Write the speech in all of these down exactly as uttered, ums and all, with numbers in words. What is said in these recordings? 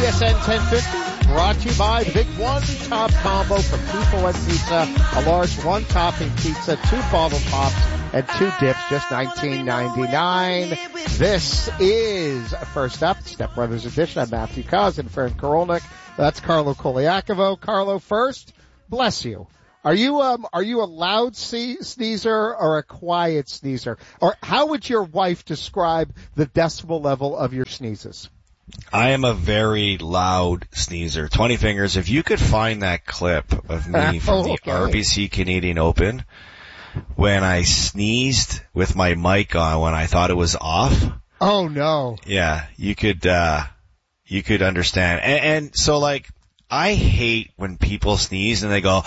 S N ten fifty, brought to you by the big one-top combo from People and Pizza. A large one-topping pizza, two bottle pops, and two dips, just nineteen ninety-nine. This is First Up, Step Brothers Edition. I'm Matthew Cos and Fern Korolnik. That's Carlo Koliakovo. Carlo, first, bless you. Are you um are you a loud sneezer or a quiet sneezer? Or how would your wife describe the decibel level of your sneezes? I am a very loud sneezer. twenty fingers. If you could find that clip of me from oh, the okay. R B C Canadian Open when I sneezed with my mic on when I thought it was off. Oh no. Yeah, you could uh you could understand. And, and so like I hate when people sneeze and they go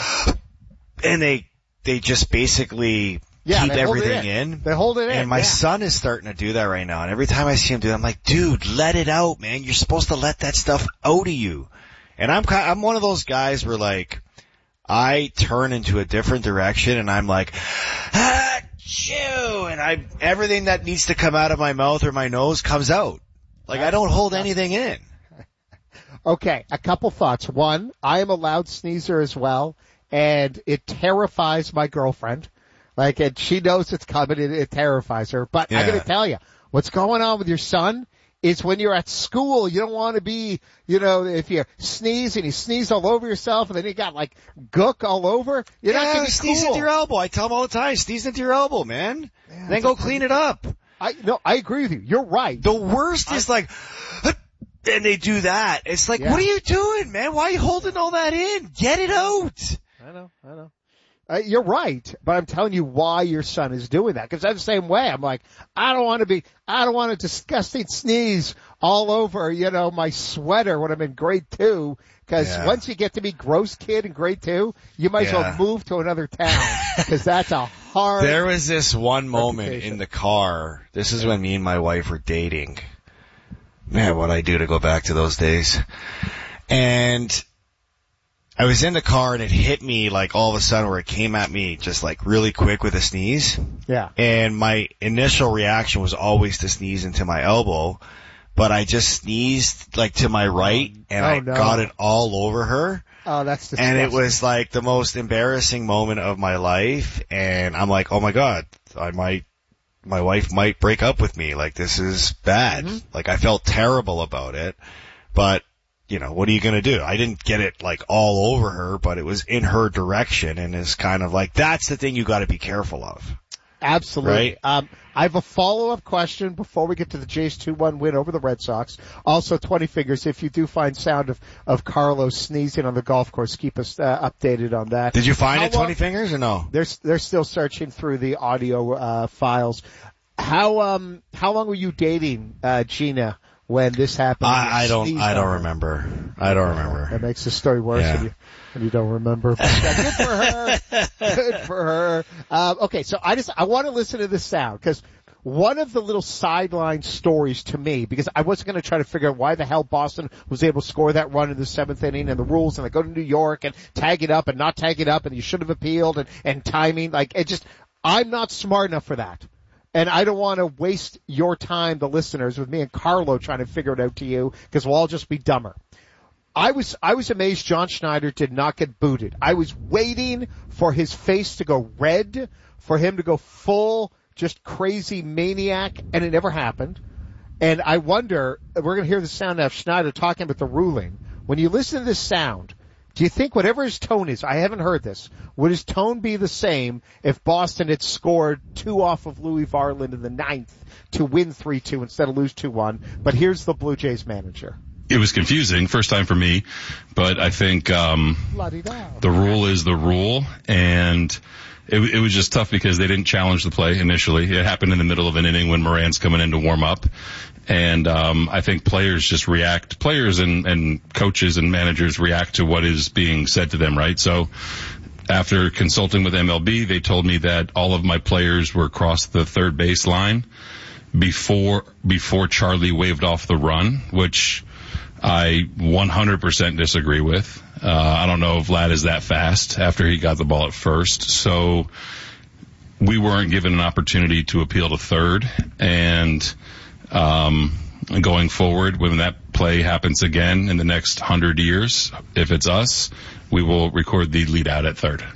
and they they just basically yeah, keep everything in. in. They hold it in. And my yeah. son is starting to do that right now. And every time I see him do it, I'm like, dude, let it out, man. You're supposed to let that stuff out of you. And I'm kind I'm one of those guys where like I turn into a different direction and I'm like, ah, chew, and I everything that needs to come out of my mouth or my nose comes out. Like I don't hold anything in. Okay, a couple thoughts. One, I am a loud sneezer as well, and it terrifies my girlfriend. Like, and she knows it's coming, it, it terrifies her. But Yeah. I gotta tell you, what's going on with your son is when you're at school, you don't want to be, you know, if you sneeze and you sneeze all over yourself and then you got like gook all over, you're yeah, not gonna be sneeze cool. into your elbow. I tell him all the time, sneeze into your elbow, man. Yeah, then go clean it up. I, no, I agree with you. You're right. The worst I, is like, and they do that. It's like, yeah. What are you doing, man? Why are you holding all that in? Get it out. I know, I know. Uh, you're right, but I'm telling you why your son is doing that. Because I'm the same way. I'm like, I don't want to be, I don't want a disgusting sneeze all over, you know, my sweater when I'm in grade two. Because yeah. once you get to be gross kid in grade two, you might yeah. as well move to another town. Because that's a hard. There was this one moment reputation. in the car. This is when me and my wife were dating. Man, what'd I do to go back to those days? And I was in the car and it hit me like all of a sudden where it came at me just like really quick with a sneeze. Yeah. And my initial reaction was always to sneeze into my elbow, but I just sneezed like to my right and oh, I no. got it all over her. Oh, that's disgusting. And it was like the most embarrassing moment of my life. And I'm like, oh my God, I might, my wife might break up with me. Like this is bad. Mm-hmm. Like I felt terrible about it, but you know, what are you going to do? I didn't get it like all over her, but it was in her direction and is kind of like, that's the thing you got to be careful of. Absolutely. Right? Um, I have a follow-up question before we get to the Jays two one win over the Red Sox. Also, twenty fingers, if you do find sound of, of Carlos sneezing on the golf course, keep us uh, updated on that. Did you find How it, twenty long, fingers, or no? They're, they're still searching through the audio uh, files. How um how long were you dating uh, Gina when this happened? I, I don't I don't remember. I don't remember. That makes the story worse yeah. when you when you don't remember. But, uh, good for her. Good for her. Um, okay, so I just I want to listen to this sound because one of the little sideline stories to me, because I wasn't going to try to figure out why the hell Boston was able to score that run in the seventh inning and the rules, and I go to New York and tag it up and not tag it up, and you should have appealed and and timing. Like it just I'm not smart enough for that. And I don't want to waste your time, the listeners, with me and Carlo trying to figure it out to you, because we'll all just be dumber. I was, I was amazed John Schneider did not get booted. I was waiting for his face to go red, for him to go full, just crazy maniac, and it never happened. And I wonder, we're going to hear the sound now of Schneider talking about the ruling. When you listen to this sound, do you think whatever his tone is, I haven't heard this, would his tone be the same if Boston had scored two off of Louis Varland in the ninth to win three two instead of lose two one? But here's the Blue Jays manager. It was confusing, first time for me, but I think um the rule is the rule, and it, it was just tough because they didn't challenge the play initially. It happened in the middle of an inning when Moran's coming in to warm up. And, um, I think players just react, players and, and coaches and managers react to what is being said to them, right? So after consulting with M L B, they told me that all of my players were across the third base line before, before Charlie waved off the run, which I one hundred percent disagree with. Uh, I don't know if Vlad is that fast after he got the ball at first. So we weren't given an opportunity to appeal to third, and, um, going forward, when that play happens again in the next hundred years, if it's us, we will record the lead out at third.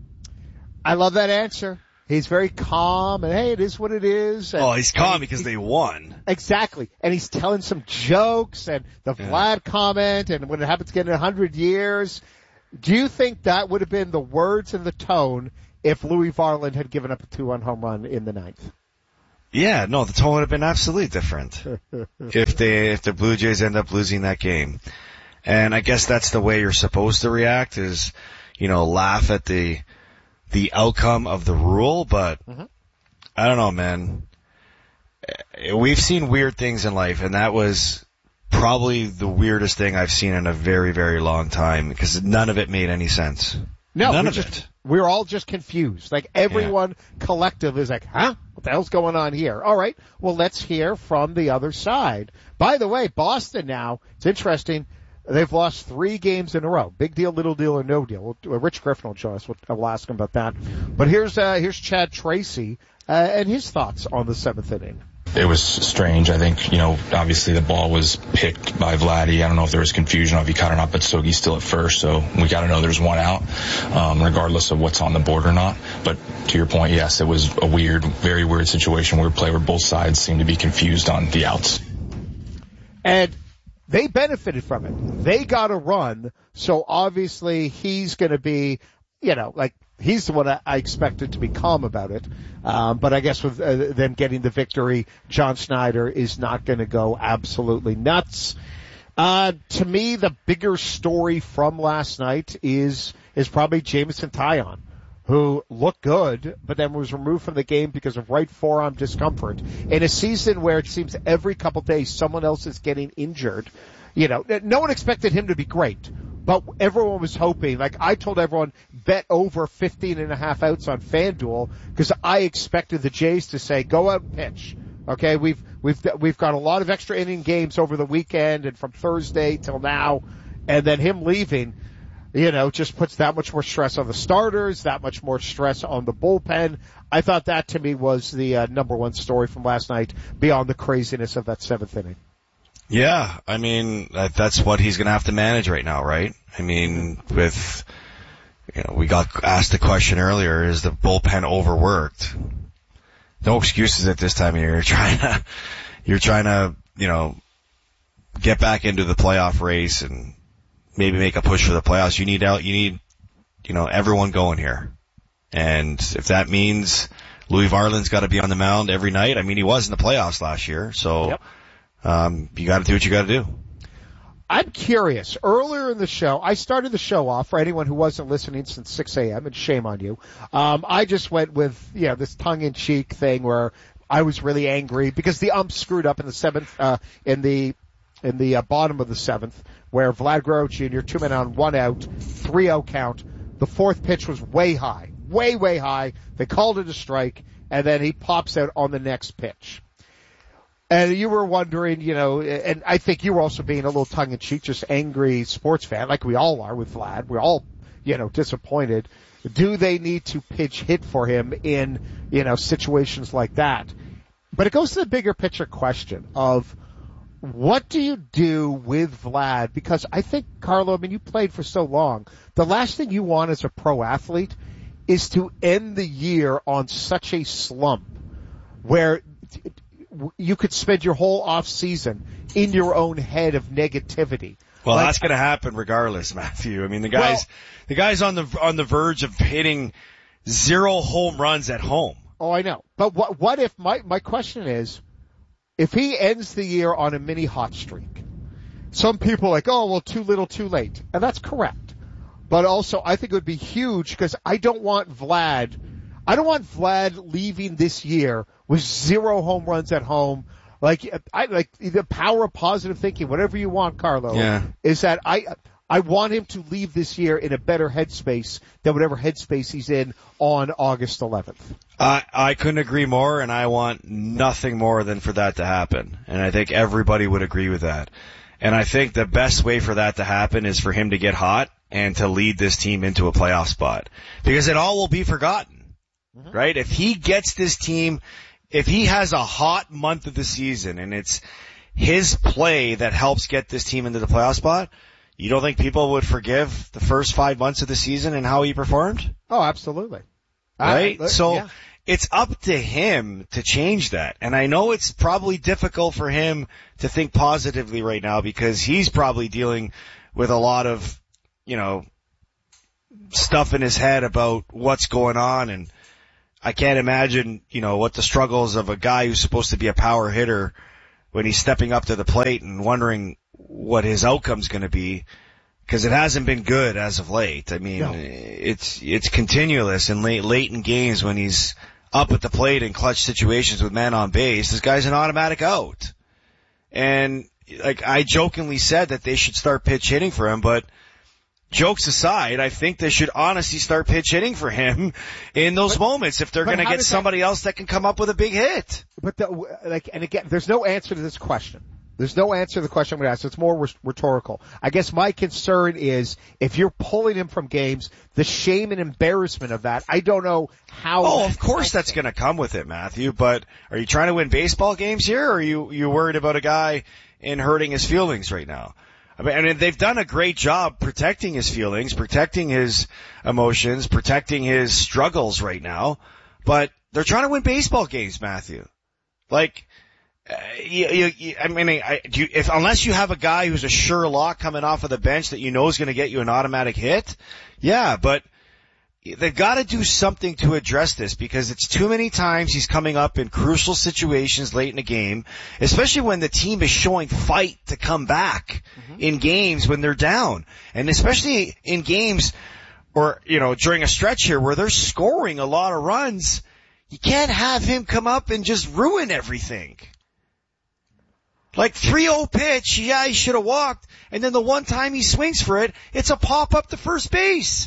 I love that answer. He's very calm, and hey, it is what it is. And, oh, he's calm because he, they won. Exactly. And he's telling some jokes, and the yeah. Vlad comment, and when it happens again in a hundred years. Do you think that would have been the words and the tone if Louis Varland had given up a two-run home run in the ninth? Yeah, no, the tone would have been absolutely different if they, if the Blue Jays end up losing that game. And I guess that's the way you're supposed to react is, you know, laugh at the, the outcome of the rule, but mm-hmm. I don't know, man. We've seen weird things in life, and that was probably the weirdest thing I've seen in a very, very long time because none of it made any sense. No, none we of just, it. We're all just confused. Like everyone yeah. collective is like, huh? What the hell's going on here? All right. Well, let's hear from the other side. By the way, Boston now, it's interesting. They've lost three games in a row. Big deal, little deal, or no deal. Rich Griffin will join us. I'll ask him about that. But here's, uh, here's Chad Tracy, uh, and his thoughts on the seventh inning. It was strange. I think, you know, obviously the ball was picked by Vladdy. I don't know if there was confusion on if he caught it or not, but Stogi's still at first, so we got to know there's one out, um, regardless of what's on the board or not. But to your point, yes, it was a weird, very weird situation where play where both sides seemed to be confused on the outs. And they benefited from it. They got a run, so obviously he's going to be, you know, like, he's the one I expected to be calm about it. Um, but I guess with uh, them getting the victory, John Schneider is not going to go absolutely nuts. Uh, to me, the bigger story from last night is, is probably Jameson Taillon, who looked good, but then was removed from the game because of right forearm discomfort. In a season where it seems every couple days someone else is getting injured, you know, no one expected him to be great. But everyone was hoping, like I told everyone, bet over fifteen and a half outs on FanDuel because I expected the Jays to say, go out and pitch. Okay, we've, we've, we've got a lot of extra inning games over the weekend and from Thursday till now. And then him leaving, you know, just puts that much more stress on the starters, that much more stress on the bullpen. I thought that to me was the uh, number one story from last night beyond the craziness of that seventh inning. Yeah, I mean, that's what he's going to have to manage right now, right? I mean, with, you know, we got asked the question earlier, is the bullpen overworked? No excuses at this time of year. You're trying to, you're trying to, you know, get back into the playoff race and maybe make a push for the playoffs. You need out, you need, you know, everyone going here. And if that means Louis Varland's got to be on the mound every night, I mean, he was in the playoffs last year, so. Yep. Um, you gotta do what you gotta do. I'm curious. Earlier in the show, I started the show off for anyone who wasn't listening since six a.m., and shame on you. Um, I just went with, you know, this tongue-in-cheek thing where I was really angry because the ump screwed up in the seventh, uh, in the, in the uh, bottom of the seventh, where Vlad Guerrero Junior, two men on, one out, three oh count. The fourth pitch was way high. Way, way high. They called it a strike, and then he pops out on the next pitch. And you were wondering, you know, and I think you were also being a little tongue-in-cheek, just angry sports fan, like we all are with Vlad. We're all, you know, disappointed. Do they need to pitch hit for him in, you know, situations like that? But it goes to the bigger picture question of what do you do with Vlad? Because I think, Carlo, I mean, you played for so long. The last thing you want as a pro athlete is to end the year on such a slump where you could spend your whole off season in your own head of negativity. Well, like, that's going to happen regardless, Matthew. I mean, the guy's well, the guy's on the on the verge of hitting zero home runs at home. Oh, I know. But what what if my my question is, if he ends the year on a mini hot streak? Some people are like, oh, well, too little, too late, and that's correct. But also, I think it would be huge because I don't want Vlad. I don't want Vlad leaving this year with zero home runs at home. Like, I, like the power of positive thinking, whatever you want, Carlo, yeah. is that I, I want him to leave this year in a better headspace than whatever headspace he's in on August eleventh. I, I couldn't agree more, and I want nothing more than for that to happen. And I think everybody would agree with that. And I think the best way for that to happen is for him to get hot and to lead this team into a playoff spot. Because it all will be forgotten. Mm-hmm. Right? If he gets this team, if he has a hot month of the season and it's, his play that helps get this team into the playoff spot, you don't think people would forgive the first five months of the season and how he performed? Oh, absolutely. Right? I, so yeah. It's up to him to change that. And I know it's probably difficult for him to think positively right now because he's probably dealing with a lot of, you know, stuff in his head about what's going on. And I can't imagine, you know, what the struggles of a guy who's supposed to be a power hitter when he's stepping up to the plate and wondering what his outcome's going to be. Because it hasn't been good as of late. I mean, no. it's it's continuous in late late in games when he's up at the plate in clutch situations with men on base. This guy's an automatic out. And like I jokingly said that they should start pitch hitting for him, but jokes aside, I think they should honestly start pitch hitting for him in those but, moments if they're going to get somebody that, else that can come up with a big hit. But the, like, and again, there's no answer to this question. There's no answer to the question I'm going to ask. It's more rhetorical. I guess my concern is if you're pulling him from games, the shame and embarrassment of that, I don't know how. Oh, of course that's going to come with it, Matthew, but are you trying to win baseball games here or are you, you worried about a guy in hurting his feelings right now? I mean, and they've done a great job protecting his feelings, protecting his emotions, protecting his struggles right now, but they're trying to win baseball games, Matthew. Like, Uh, you, you, you, I mean, I, do you, if unless you have a guy who's a sure lock coming off of the bench that you know is going to get you an automatic hit, yeah, but they've got to do something to address this because it's too many times he's coming up in crucial situations late in the game, especially when the team is showing fight to come back mm-hmm. in games when they're down, and especially in games or you know during a stretch here where they're scoring a lot of runs. You can't have him come up and just ruin everything. Like three oh pitch, yeah, he should have walked, and then the one time he swings for it, it's a pop up to first base.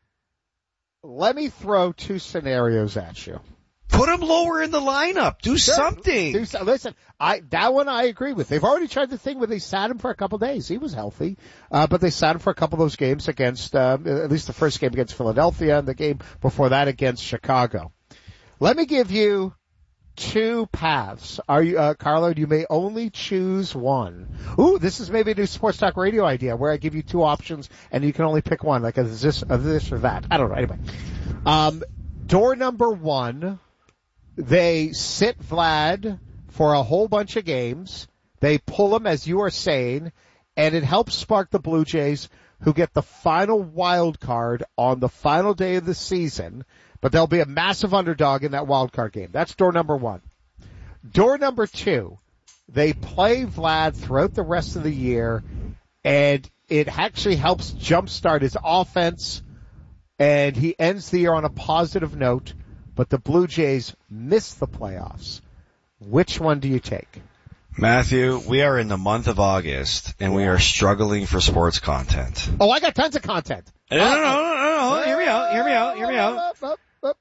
Let me throw two scenarios at you. Put him lower in the lineup. Do sure. something. Do so, listen, I that one I agree with. They've already tried the thing where they sat him for a couple days. He was healthy, uh, but they sat him for a couple of those games against, uh, at least the first game against Philadelphia and the game before that against Chicago. Let me give you two paths. Are you, uh, Carlo, you may only choose one. Ooh, this is maybe a new Sports Talk Radio idea where I give you two options and you can only pick one, like is this, of this or that. I don't know. Anyway. Um, door number one, they sit Vlad for a whole bunch of games. They pull him, as you are saying, and it helps spark the Blue Jays, who get the final wild card on the final day of the season. But they'll be a massive underdog in that wild card game. That's door number one. Door number two, they play Vlad throughout the rest of the year, and it actually helps jumpstart his offense, and he ends the year on a positive note, but the Blue Jays miss the playoffs. Which one do you take? Matthew, we are in the month of August, and we are struggling for sports content. Oh, I got tons of content. No, no, no, no, no, no. Hear me out, hear me out, hear me out.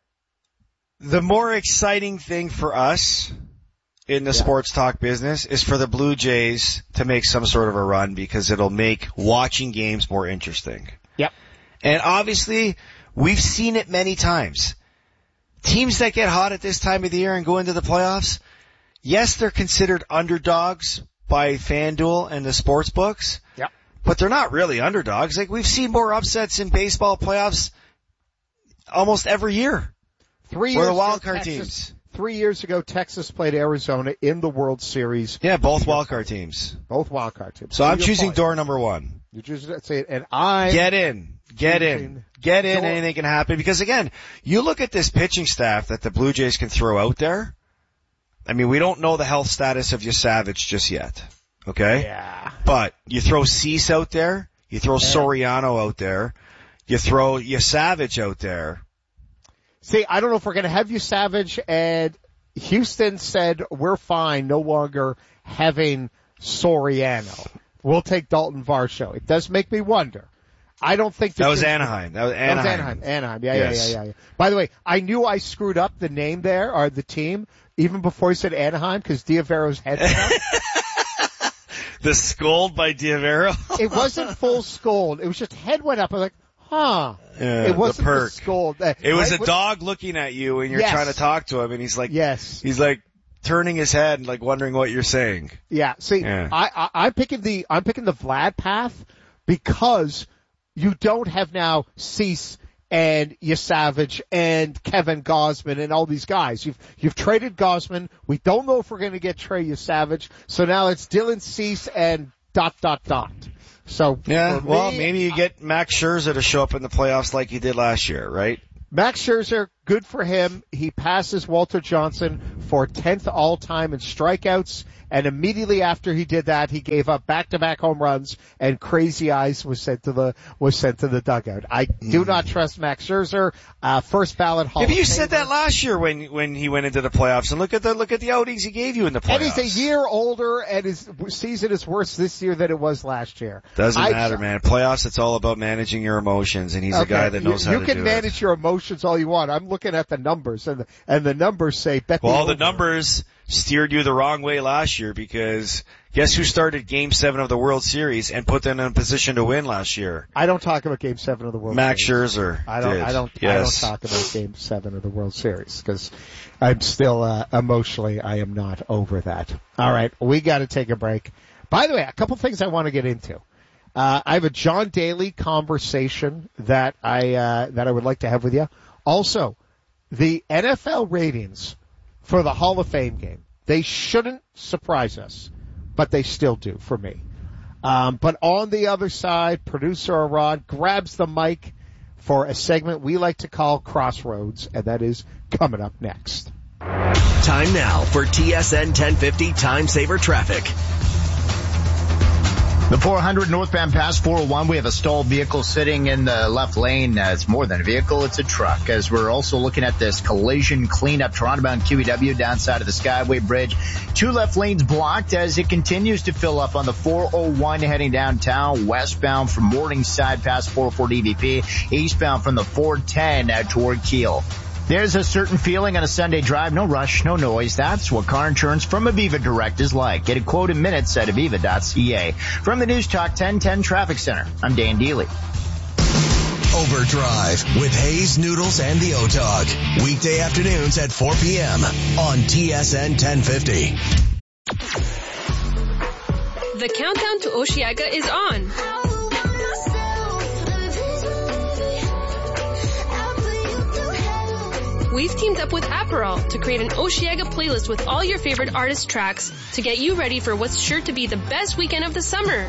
The more exciting thing for us in the yeah. sports talk business is for the Blue Jays to make some sort of a run because it'll make watching games more interesting. Yep. And obviously, we've seen it many times. Teams that get hot at this time of the year and go into the playoffs, yes, they're considered underdogs by FanDuel and the sports books. Yep. But they're not really underdogs. Like, we've seen more upsets in baseball playoffs almost every year. Three We're years the wild card Texas, teams. Three years ago, Texas played Arizona in the World Series. Yeah, both wild card teams. Both wild card teams. So, so I'm choosing point. door number one. You choose say it, and I get in, get in, get in. Door. Anything can happen because again, you look at this pitching staff that the Blue Jays can throw out there. I mean, we don't know the health status of Yasavage just yet. Okay. Yeah. But you throw Cease out there, you throw yeah. Soriano out there, you throw Yasavage out there. See, I don't know if we're going to have you Savage, and Houston said we're fine no longer having Soriano. We'll take Dalton Varsho. It does make me wonder. I don't think that was Anaheim. That was Anaheim. That was Anaheim. Anaheim. Yeah, yes. yeah, yeah, yeah, yeah. By the way, I knew I screwed up the name there or the team even before he said Anaheim because Diavero's head went up. The scold by Diavero. It wasn't full scold. It was just head went up. I was like, huh. Yeah, it wasn't the perk. The scold. Uh, it was right? a dog looking at you and you're yes. trying to talk to him and he's like, yes. He's like, turning his head, like wondering what you're saying. Yeah. See, Yeah. I, I, I'm picking the, I'm picking the Vlad path because you don't have now Cease and Yasavage and Kevin Gausman and all these guys. You've, you've traded Gausman. We don't know if we're going to get Trey Yasavage. So now it's Dylan Cease and dot, dot, dot. So. Yeah, well, me, maybe you get Max Scherzer to show up in the playoffs like he did last year, right? Max Scherzer, good for him. He passes Walter Johnson for tenth all-time in strikeouts, and immediately after he did that, he gave up back-to-back home runs, and Crazy Eyes was sent to the was sent to the dugout. I do not trust Max Scherzer. Uh, first ballot Hall Maybe of you Famer. said that last year when when he went into the playoffs, and look at the look at the outings he gave you in the playoffs. And he's a year older, and his season is worse this year than it was last year. Doesn't I, matter, man. Playoffs, it's all about managing your emotions, and he's okay, a guy that knows you, how you to can do manage it. your emotions all you want. I'm looking at the numbers, and the, and the numbers say bet Well, the the numbers steered you the wrong way last year because guess who started Game Seven of the World Series and put them in a position to win last year? I don't talk about Game Seven of the World Max Series. Scherzer. I don't. Did. I don't. Yes. I don't talk about Game Seven of the World Series because I'm still uh, emotionally. I am not over that. All right, we got to take a break. By the way, a couple things I want to get into. Uh, I have a John Daly conversation that I uh, that I would like to have with you. Also, the N F L ratings for the Hall of Fame game. They shouldn't surprise us, but they still do for me. Um, but on the other side, producer Arad grabs the mic for a segment we like to call Crossroads, and that is coming up next. Time now for T S N ten fifty Time Saver Traffic. The four hundred northbound past four oh one, we have a stalled vehicle sitting in the left lane. Uh, it's more than a vehicle, it's a truck. As we're also looking at this collision cleanup, Toronto-bound Q E W downside of the Skyway Bridge. Two left lanes blocked as it continues to fill up on the four oh one heading downtown, westbound from Morningside past four oh four D V P, eastbound from the four ten out toward Keele. There's a certain feeling on a Sunday drive. No rush, no noise. That's what car insurance from Aviva Direct is like. Get a quote in minutes at aviva dot c a. From the News Talk ten ten Traffic Center, I'm Dan Dealey. Overdrive with Hayes, Noodles, and the O-Dog. Weekday afternoons at four p.m. on T S N ten fifty. The countdown to Osheaga is on. We've teamed up with Aperol to create an Osheaga playlist with all your favorite artist tracks to get you ready for what's sure to be the best weekend of the summer.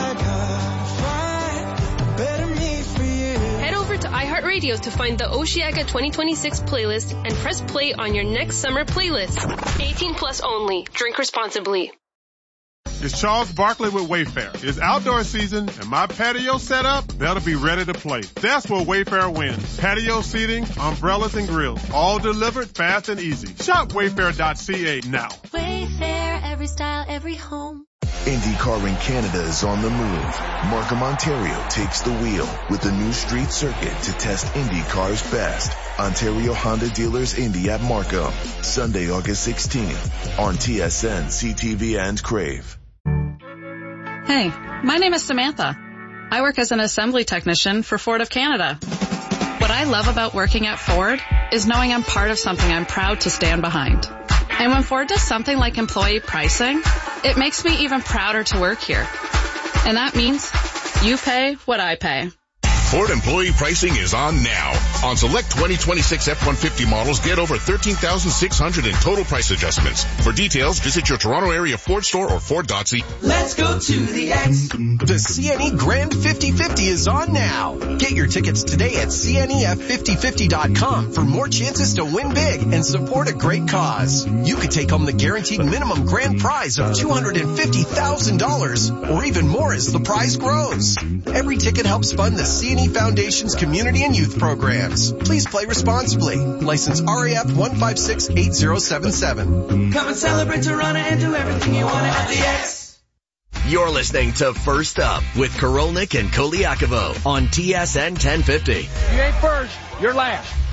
Head over to iHeartRadio to find the Osheaga twenty twenty-six playlist and press play on your next summer playlist. eighteen plus only. Drink responsibly. It's Charles Barkley with Wayfair. It's outdoor season, and my patio setup better be ready to play. That's where Wayfair wins. Patio seating, umbrellas, and grills. All delivered fast and easy. Shop wayfair dot c a now. Wayfair, every style, every home. IndyCar in Canada is on the move. Markham, Ontario takes the wheel with the new street circuit to test IndyCar's best. Ontario Honda Dealers Indy at Markham. Sunday, August sixteenth on T S N, C T V, and Crave. Hey, my name is Samantha. I work as an assembly technician for Ford of Canada. What I love about working at Ford is knowing I'm part of something I'm proud to stand behind. And when Ford does something like employee pricing, it makes me even prouder to work here. And that means you pay what I pay. Ford employee pricing is on now. On select twenty twenty-six F one fifty models, get over thirteen thousand six hundred in total price adjustments. For details, visit your Toronto area Ford store or Ford dot c a. Let's go to the X. The C N E Grand fifty fifty is on now. Get your tickets today at C N E F fifty fifty dot com for more chances to win big and support a great cause. You could take home the guaranteed minimum grand prize of two hundred fifty thousand dollars or even more as the prize grows. Every ticket helps fund the C N E Foundation's community and youth programs. Please play responsibly. License R A F one five six eight zero seven seven. Come and celebrate Toronto and do everything you want at the X. You're listening to First Up with Korolnik and Koliakovo on T S N ten fifty. You ain't first, you're last.